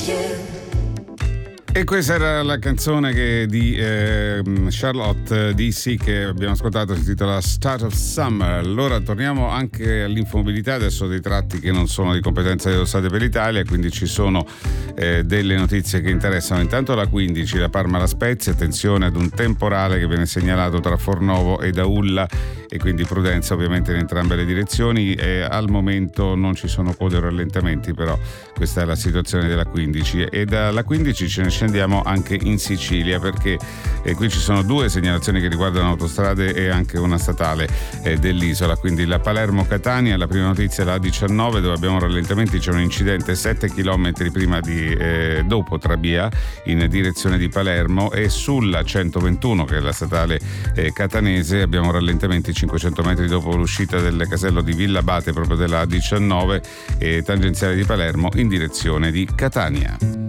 E questa era la canzone di Charlotte DC che abbiamo ascoltato, si intitola Start of Summer. Allora torniamo anche all'infomobilità, adesso dei tratti che non sono di competenza dello Stato per l'Italia, quindi ci sono delle notizie che interessano. Intanto la 15, la Parma-La Spezia, attenzione ad un temporale che viene segnalato tra Fornovo e Daulla e quindi prudenza ovviamente in entrambe le direzioni. Al momento non ci sono code o rallentamenti, però questa è la situazione della 15 e dalla 15 ce ne scendiamo anche in Sicilia perché qui ci sono due segnalazioni che riguardano autostrade e anche una statale dell'isola, quindi la Palermo-Catania. La prima notizia è la A19 dove abbiamo rallentamenti, c'è un incidente 7 km prima dopo Trabia in direzione di Palermo, e sulla 121 che è la statale catanese abbiamo rallentamenti 500 metri dopo l'uscita del casello di Villabate proprio della A19 e tangenziale di Palermo in direzione di Catania.